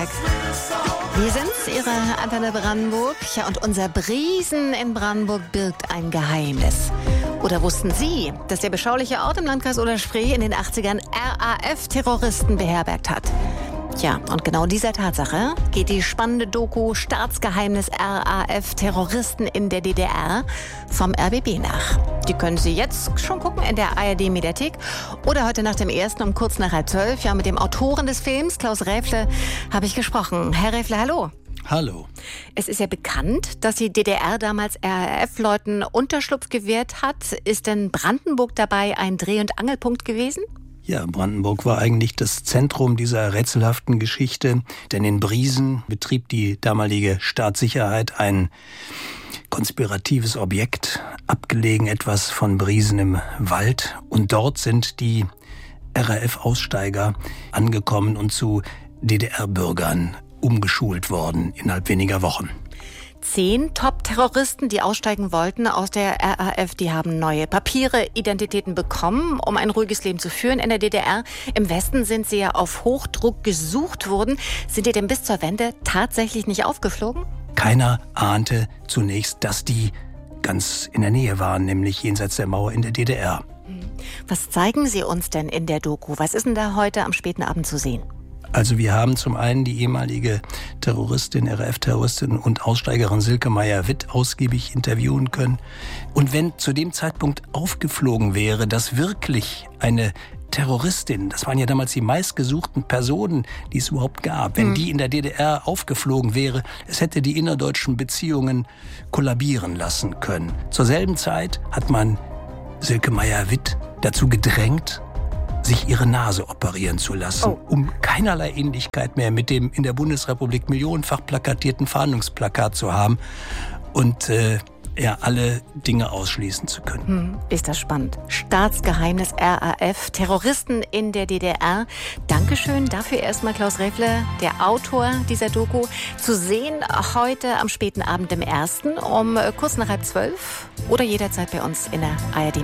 Braunschweig. Wir sind's, Ihre Antenne Brandenburg. Ja, und unser Briesen in Brandenburg birgt ein Geheimnis. Oder wussten Sie, dass der beschauliche Ort im Landkreis Oder-Spree in den 80ern RAF-Terroristen beherbergt hat? Tja, und genau dieser Tatsache geht die spannende Doku Staatsgeheimnis RAF-Terroristen in der DDR vom RBB nach. Die können Sie jetzt schon gucken in der ARD-Mediathek oder heute nach dem ersten um kurz nach 11:30. Ja, mit dem Autoren des Films, Klaus Räfle, habe ich gesprochen. Herr Räfle, hallo. Hallo. Es ist ja bekannt, dass die DDR damals RAF-Leuten Unterschlupf gewährt hat. Ist denn Brandenburg dabei ein Dreh- und Angelpunkt gewesen? Ja, Brandenburg war eigentlich das Zentrum dieser rätselhaften Geschichte, denn in Briesen betrieb die damalige Staatssicherheit ein konspiratives Objekt, abgelegen etwas von Briesen im Wald. Und dort sind die RAF-Aussteiger angekommen und zu DDR-Bürgern umgeschult worden innerhalb weniger Wochen. 10 Top-Terroristen, die aussteigen wollten aus der RAF, die haben neue Papiere, Identitäten bekommen, um ein ruhiges Leben zu führen in der DDR. Im Westen sind sie ja auf Hochdruck gesucht worden. Sind die denn bis zur Wende tatsächlich nicht aufgeflogen? Keiner ahnte zunächst, dass die ganz in der Nähe waren, nämlich jenseits der Mauer in der DDR. Was zeigen Sie uns denn in der Doku? Was ist denn da heute am späten Abend zu sehen? Also wir haben zum einen die ehemalige Terroristin, RAF-Terroristin und Aussteigerin Silke Meyer-Witt ausgiebig interviewen können. Und wenn zu dem Zeitpunkt aufgeflogen wäre, dass wirklich eine Terroristin, das waren ja damals die meistgesuchten Personen, die es überhaupt gab, wenn die in der DDR aufgeflogen wäre, es hätte die innerdeutschen Beziehungen kollabieren lassen können. Zur selben Zeit hat man Silke Meyer-Witt dazu gedrängt, sich ihre Nase operieren zu lassen, um keinerlei Ähnlichkeit mehr mit dem in der Bundesrepublik millionenfach plakatierten Fahndungsplakat zu haben und alle Dinge ausschließen zu können. Ist das spannend. Staatsgeheimnis RAF, Terroristen in der DDR. Dankeschön dafür erstmal Klaus Räfle, der Autor dieser Doku. Zu sehen heute am späten Abend im 1. um kurz nach 11:30 oder jederzeit bei uns in der ARD.